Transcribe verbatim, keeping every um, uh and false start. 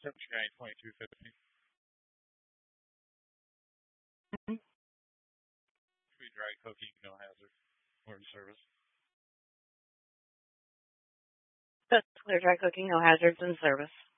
Temperature County twenty-two fifty. Mm-hmm. Free dry cooking, no hazard. Or in service. That's clear dry cooking, no hazards in service.